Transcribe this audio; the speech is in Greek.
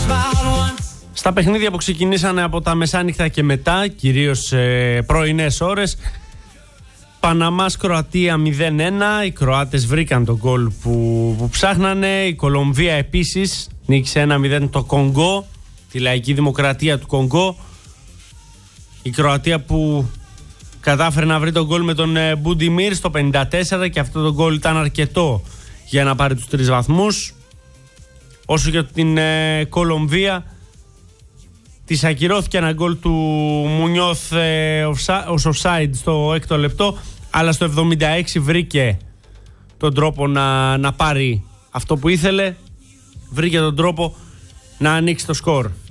Στα παιχνίδια που ξεκινήσανε από τα μεσάνυχτα και μετά, κυρίως πρωινές ώρες, Παναμάς Κροατία 0-1. Οι Κροάτες βρήκαν τον γκολ που ψάχνανε. Η Κολομβία επίσης νίκησε 1-0 το Κονγκό, τη Λαϊκή Δημοκρατία του Κονγκό. Η Κροατία που κατάφερε να βρει τον γκολ με τον Μπουντιμίρ στο 54 και αυτό το γκολ ήταν αρκετό για να πάρει τους 3 βαθμούς. Όσο για την Κολομβία, της ακυρώθηκε ένα γκολ του Μουνιώθ ως offside στο 6ο λεπτό, αλλά στο 76 βρήκε τον τρόπο να πάρει αυτό που ήθελε, βρήκε τον τρόπο να ανοίξει το σκορ.